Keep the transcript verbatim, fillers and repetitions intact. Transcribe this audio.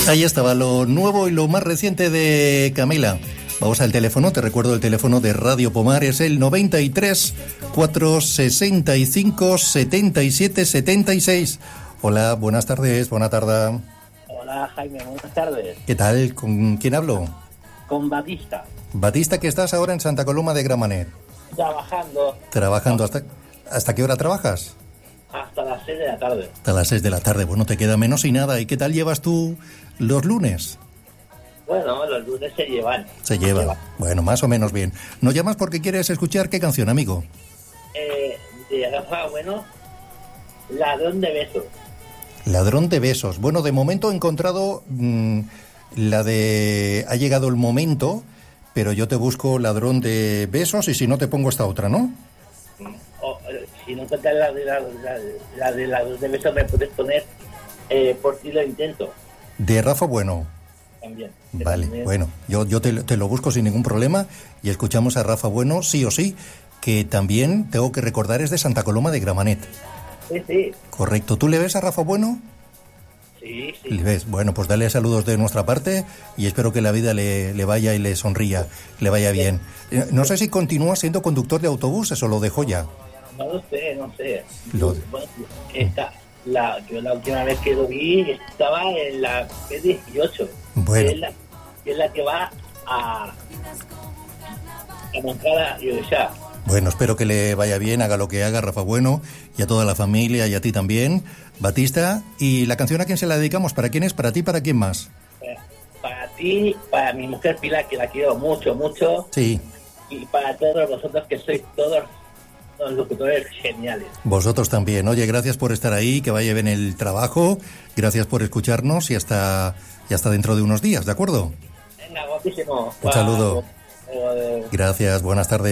Ahí estaba lo nuevo y lo más reciente de Camila. Vamos al teléfono, te recuerdo el teléfono de Radio Pomar, es el noventa y tres, cuatrocientos sesenta y cinco, setenta y siete, setenta y seis. Hola, buenas tardes, buena tarde. Hola Jaime, buenas tardes. ¿Qué tal? ¿Con quién hablo? Con Batista. Batista, que estás ahora en Santa Coloma de Gramenet. Trabajando. Trabajando, ¿hasta, hasta qué hora trabajas? Hasta las seis de la tarde. Hasta las seis de la tarde, bueno, te queda menos y nada. ¿Y qué tal llevas tú los lunes? Bueno, los lunes se llevan. Se lleva. lleva. Bueno, más o menos bien. ¿No llamas porque quieres escuchar qué canción, amigo? Eh, de Rafa Bueno, Ladrón de Besos. Ladrón de Besos. Bueno, de momento he encontrado mmm, la de Ha llegado el momento, pero yo te busco Ladrón de Besos y si no te pongo esta otra, ¿no? O, si no encuentras la de la, la, la de Ladrón de Besos, me puedes poner eh, Por ti lo intento. De Rafa Bueno. También. Vale, también. Bueno, yo, yo te, te lo busco sin ningún problema y escuchamos a Rafa Bueno, sí o sí, que también tengo que recordar es de Santa Coloma de Gramenet. Sí, sí. Correcto. ¿Tú le ves a Rafa Bueno? Sí, sí. ¿Le ves? Bueno, pues dale saludos de nuestra parte y espero que la vida le, le vaya y le sonría, le vaya bien. No sé si continúa siendo conductor de autobuses o lo dejó ya. No lo sé, no sé. Lo... Bueno, esta, la, yo la última vez que lo vi estaba en la P dieciocho. Bueno. Que es la, que es la que va a, a Moncada y Odesá. Bueno, espero que le vaya bien, haga lo que haga Rafa Bueno y a toda la familia y a ti también, Batista. ¿Y la canción a quién se la dedicamos? ¿Para quién es? ¿Para ti? ¿Para quién más? Para, para ti, para mi mujer Pilar, que la quiero mucho, mucho. Sí. Y para todos vosotros que sois todos los locutores geniales. Vosotros también. Oye, gracias por estar ahí, que vaya bien el trabajo, gracias por escucharnos y hasta, y hasta dentro de unos días, ¿de acuerdo? Venga, guapísimo. Un saludo. Eh, Gracias, buenas tardes.